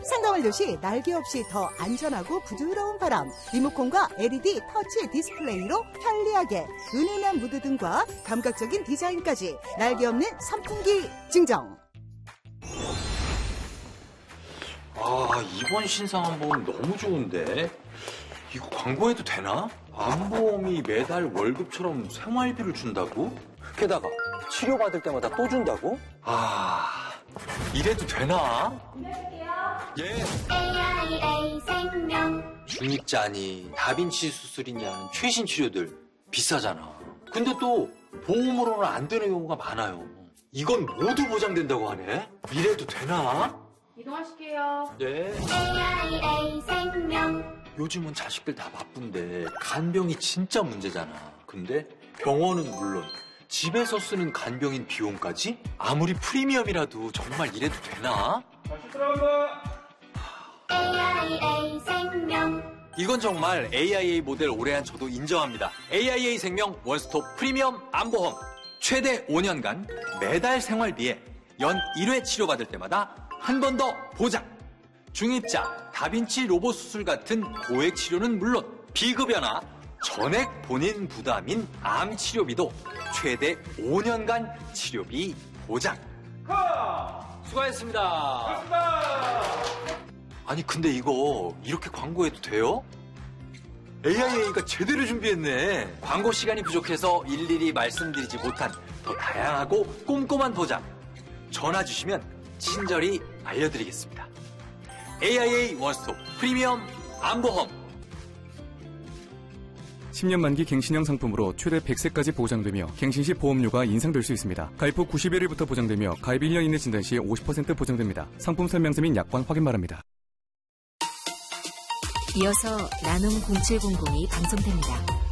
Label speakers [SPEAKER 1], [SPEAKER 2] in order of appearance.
[SPEAKER 1] 상가 완료 시 날개 없이 더 안전하고 부드러운 바람. 리모컨과 LED 터치 디스플레이로 편리하게 은은한 무드 등과 감각적인 디자인까지 날개 없는 선풍기 증정.
[SPEAKER 2] 이번 신상안보험 너무 좋은데? 이거 광고해도 되나? 안보험이 매달 월급처럼 생활비를 준다고?
[SPEAKER 3] 게다가 치료받을 때마다 또 준다고?
[SPEAKER 2] 이래도 되나? 예.
[SPEAKER 4] AIA 생명.
[SPEAKER 2] 중입자니 다빈치 수술이니 하는 최신 치료들 비싸잖아. 근데 또 보험으로는 안 되는 경우가 많아요. 이건 모두 보장된다고 하네? 이래도 되나?
[SPEAKER 4] 이동하실게요.
[SPEAKER 2] 네.
[SPEAKER 4] AIA 생명.
[SPEAKER 2] 요즘은 자식들 다 바쁜데 간병이 진짜 문제잖아. 근데 병원은 물론 집에서 쓰는 간병인 비용까지? 아무리 프리미엄이라도 정말 이래도 되나?
[SPEAKER 5] 다시 들어간다.
[SPEAKER 4] AIA 생명.
[SPEAKER 2] 이건 정말 AIA 모델 올해한 저도 인정합니다. AIA 생명 원스톱 프리미엄 안보험. 최대 5년간 매달 생활비에 연 1회 치료받을 때마다 한 번 더 보장. 중입자, 다빈치 로봇 수술 같은 고액 치료는 물론 비급여나 전액 본인 부담인 암 치료비도 최대 5년간 치료비 보장. 수고하셨습니다. 아니 근데 이거 이렇게 광고해도 돼요? AIA가 제대로 준비했네. 광고 시간이 부족해서 일일이 말씀드리지 못한 더 다양하고 꼼꼼한 보장. 전화 주시면 친절히 알려드리겠습니다. AIA 원스톱 프리미엄 안보험.
[SPEAKER 6] 10년 만기 갱신형 상품으로 최대 100세까지 보장되며 갱신 시 보험료가 인상될 수 있습니다. 가입 후 90일부터 보장되며 가입 1년 이내 진단 시 50% 보장됩니다. 상품 설명서 및 약관 확인 바랍니다.
[SPEAKER 7] 이어서 나눔 0700이 방송됩니다.